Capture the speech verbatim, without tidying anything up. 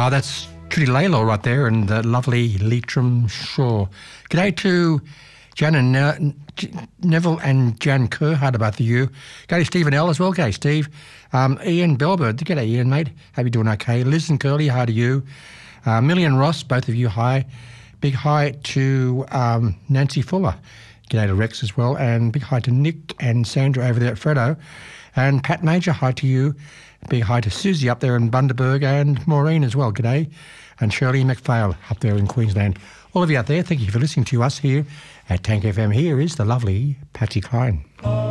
Oh, that's Trudy Laylaw right there in the lovely Leitrim Shore. G'day to Jan and uh, Neville and Jan Kerr, hard about the you. G'day Stephen L as well. G'day Steve. Um, Ian Belbird. G'day Ian, mate. Hope you're doing okay. Liz and Curly, hi to you. Uh, Millie and Ross, both of you, hi. Big hi to um, Nancy Fuller. G'day to Rex as well. And big hi to Nick and Sandra over there at Freddo. And Pat Major, hi to you. Big hi to Susie up there in Bundaberg and Maureen as well. G'day. And Shirley McPhail up there in Queensland. All of you out there, thank you for listening to us here at Tank F M. Here is the lovely Patsy Cline.